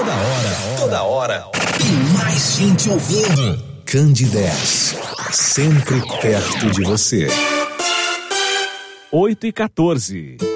Toda hora. Tem mais gente ouvindo. Candidez, sempre perto de você. 8h14.